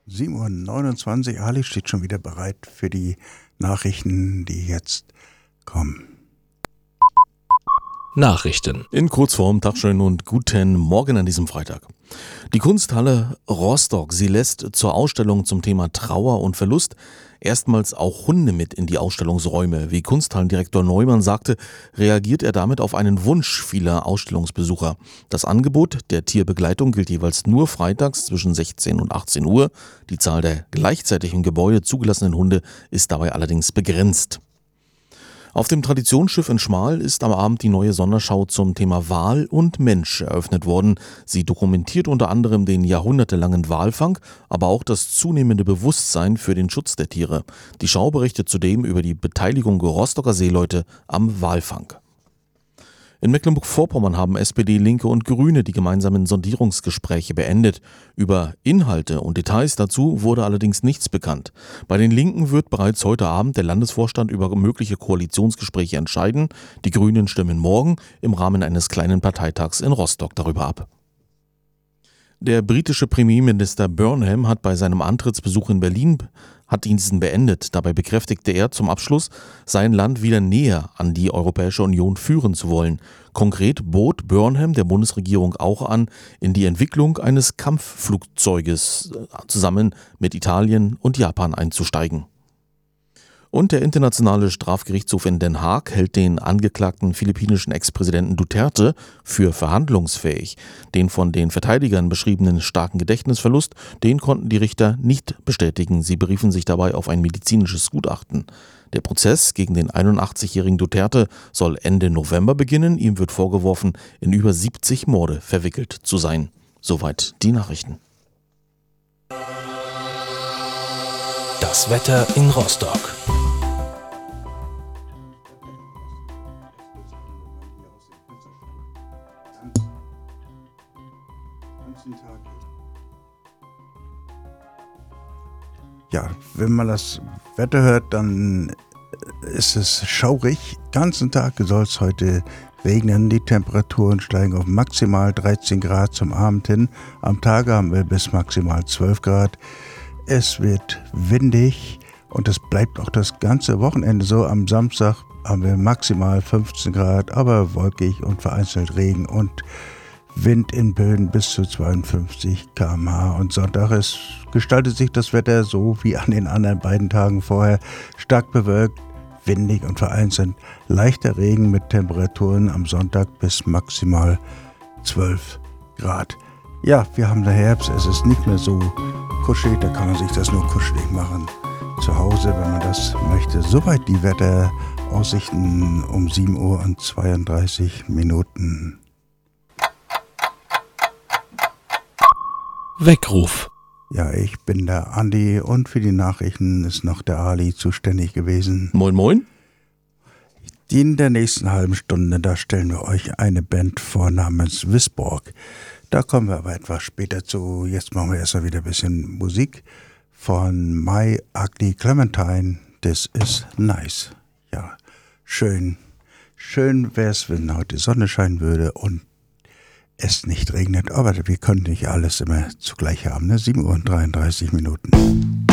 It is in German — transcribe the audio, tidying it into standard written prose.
7:29 Uhr. Ali steht schon wieder bereit für die Nachrichten, die jetzt kommen. Nachrichten in Kurzform. Tagschön und guten Morgen an diesem Freitag. Die Kunsthalle Rostock, sie lässt zur Ausstellung zum Thema Trauer und Verlust erstmals auch Hunde mit in die Ausstellungsräume. Wie Kunsthallendirektor Neumann sagte, reagiert er damit auf einen Wunsch vieler Ausstellungsbesucher. Das Angebot der Tierbegleitung gilt jeweils nur freitags zwischen 16 und 18 Uhr. Die Zahl der gleichzeitig im Gebäude zugelassenen Hunde ist dabei allerdings begrenzt. Auf dem Traditionsschiff in Schmal ist am Abend die neue Sonderschau zum Thema Wal und Mensch eröffnet worden. Sie dokumentiert unter anderem den jahrhundertelangen Walfang, aber auch das zunehmende Bewusstsein für den Schutz der Tiere. Die Schau berichtet zudem über die Beteiligung Rostocker Seeleute am Walfang. In Mecklenburg-Vorpommern haben SPD, Linke und Grüne die gemeinsamen Sondierungsgespräche beendet. Über Inhalte und Details dazu wurde allerdings nichts bekannt. Bei den Linken wird bereits heute Abend der Landesvorstand über mögliche Koalitionsgespräche entscheiden. Die Grünen stimmen morgen im Rahmen eines kleinen Parteitags in Rostock darüber ab. Der britische Premierminister Burnham hat bei seinem Antrittsbesuch in Berlin diesen beendet. Dabei bekräftigte er zum Abschluss, sein Land wieder näher an die Europäische Union führen zu wollen. Konkret bot Burnham der Bundesregierung auch an, in die Entwicklung eines Kampfflugzeuges zusammen mit Italien und Japan einzusteigen. Und der Internationale Strafgerichtshof in Den Haag hält den angeklagten philippinischen Ex-Präsidenten Duterte für verhandlungsfähig. Den von den Verteidigern beschriebenen starken Gedächtnisverlust, den konnten die Richter nicht bestätigen. Sie beriefen sich dabei auf ein medizinisches Gutachten. Der Prozess gegen den 81-jährigen Duterte soll Ende November beginnen. Ihm wird vorgeworfen, in über 70 Morde verwickelt zu sein. Soweit die Nachrichten. Das Wetter in Rostock. Ja, wenn man das Wetter hört, dann ist es schaurig. Den ganzen Tag soll es heute regnen. Die Temperaturen steigen auf maximal 13 Grad zum Abend hin. Am Tage haben wir bis maximal 12 Grad. Es wird windig und es bleibt auch das ganze Wochenende so. Am Samstag haben wir maximal 15 Grad, aber wolkig und vereinzelt Regen und Wind in Böen bis zu 52 km/h. Und Sonntag gestaltet sich das Wetter so wie an den anderen beiden Tagen vorher. Stark bewölkt, windig und vereinzelt leichter Regen mit Temperaturen am Sonntag bis maximal 12 Grad. Ja, wir haben den Herbst, es ist nicht mehr so kuschelig, da kann man sich das nur kuschelig machen. Zu Hause, wenn man das möchte. Soweit die Wetteraussichten um 7:32 Uhr. Weckruf. Ja, ich bin der Andi und für die Nachrichten ist noch der Ali zuständig gewesen. Moin, moin. In der nächsten halben Stunde, da stellen wir euch eine Band vor namens Wisborg. Da kommen wir aber etwas später zu. Jetzt machen wir erstmal wieder ein bisschen Musik von My Ugly Clementine. This is nice. Ja, schön. Schön wäre es, wenn heute Sonne scheinen würde und es nicht regnet, aber wir können nicht alles immer zugleich haben, ne? 7:33 Uhr.